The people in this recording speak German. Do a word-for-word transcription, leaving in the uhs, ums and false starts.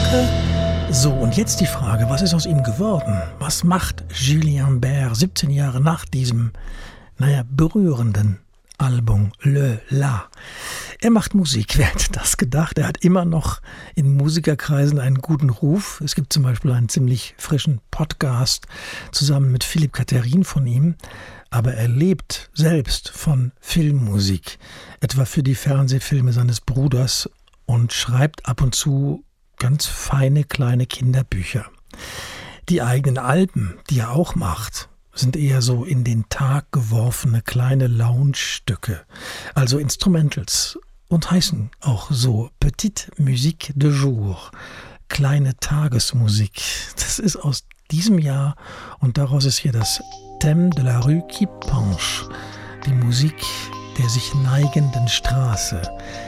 So, und jetzt die Frage, was ist aus ihm geworden? Was macht Julien Bert siebzehn Jahre nach diesem, naja, berührenden Album Le La? Er macht Musik, wer hätte das gedacht? Er hat immer noch in Musikerkreisen einen guten Ruf. Es gibt zum Beispiel einen ziemlich frischen Podcast zusammen mit Philipp Katharin von ihm. Aber er lebt selbst von Filmmusik, etwa für die Fernsehfilme seines Bruders, und schreibt ab und zu ganz feine kleine Kinderbücher. Die eigenen Alben, die er auch macht, sind eher so in den Tag geworfene kleine Lounge-Stücke, also Instrumentals, und heißen auch so Petite Musique de Jour, kleine Tagesmusik. Das ist aus diesem Jahr und daraus ist hier das Thème de la rue qui penche, die Musik der sich neigenden Straße.